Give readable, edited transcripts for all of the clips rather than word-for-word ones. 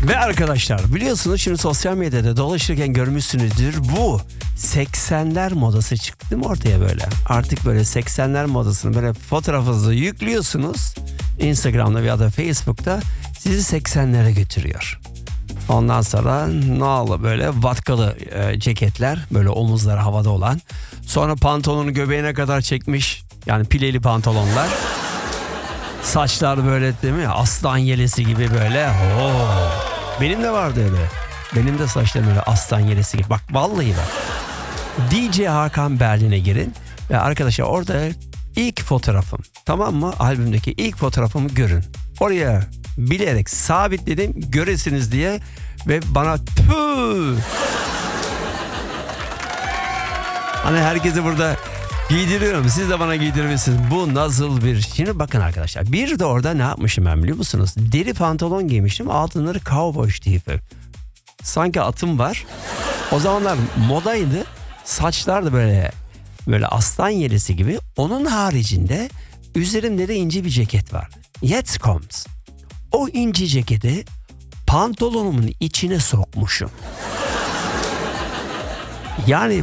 Ve arkadaşlar biliyorsunuz şimdi sosyal medyada dolaşırken görmüşsünüzdür. Bu 80'ler modası çıktı değil mi ortaya böyle? Artık böyle 80'ler modasını böyle fotoğrafınızı yüklüyorsunuz. Instagram'da veya da Facebook'ta sizi 80'lere götürüyor. Ondan sonra ne oldu böyle vatkalı ceketler, böyle omuzları havada olan. Sonra pantolonu göbeğine kadar çekmiş, yani pileli pantolonlar. Saçlar böyle değil mi? Aslan yelesi gibi böyle. Oo. Benim de vardı öyle. Benim de saçlarım öyle aslan yelesi gibi. Bak vallahi bak. DJ Hakan Berlin'e girin ve arkadaşlar orada ilk fotoğrafım, tamam mı? Albümdeki ilk fotoğrafımı görün. Oraya bilerek sabitledim göresiniz diye ve bana tüh. Hani herkesi burada giydiriyorum. Siz de bana giydirmişsiniz. Bu nasıl bir... Şimdi bakın arkadaşlar. Bir de orada ne yapmışım ben biliyor musunuz? Deri pantolon giymiştim. Altınları cowboy tişört. Sanki atım var. O zamanlar modaydı. Saçlar da böyle aslan yelesi gibi. Onun haricinde üzerimde de ince bir ceket var. Yetcoms. O ince ceketi pantolonumun içine sokmuşum. Yani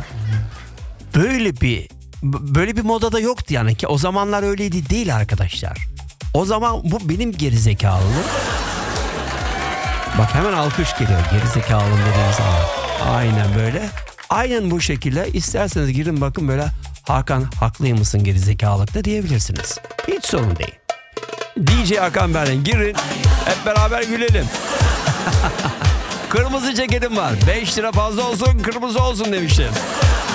böyle bir modada yoktu yani ki o zamanlar öyleydi değil arkadaşlar. O zaman bu benim gerizekalılığım. Bak hemen alkış geliyor gerizekalılığım dediğim zaman. Aynen böyle. Aynen bu şekilde isterseniz girin bakın böyle Hakan haklıymışsın gerizekalılıkta diyebilirsiniz. Hiç sorun değil. DJ Hakan Berlin girin hep beraber gülelim. Kırmızı ceketim var. 5 lira fazla olsun kırmızı olsun demiştim.